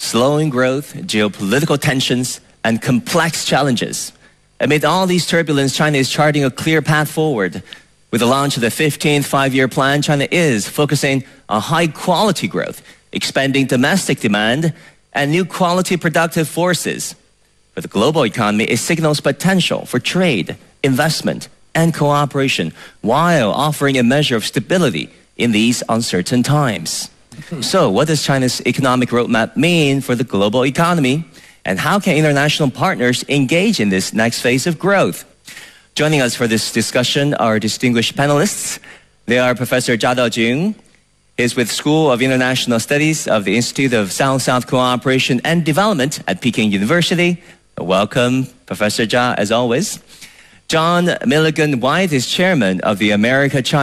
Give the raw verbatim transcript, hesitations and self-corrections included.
slowing growth, geopolitical tensions, and complex challenges. Amid all these turbulence, China is charting a clear path forward. With the launch of the fifteenth Five-Year Plan, China is focusing on high-quality growth, expanding domestic demand, and new quality productive forces. For the global economy, it signals potential for trade, investment, and cooperation, while offering a measure of stability in these uncertain times. So, what does China's economic roadmap mean for the global economy? And how can international partners engage in this next phase of growth? Joining us for this discussion are distinguished panelists. They are Professor Zha Daojun. He is with School of International Studies of the Institute of South-South Cooperation and Development at Peking University. Welcome, Professor Zha, as always. John Milligan White is chairman of the America-China